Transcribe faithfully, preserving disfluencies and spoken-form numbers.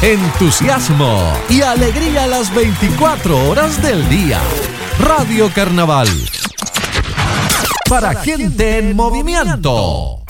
entusiasmo y alegría las veinticuatro horas del día. Radio Carnaval. Para gente en movimiento.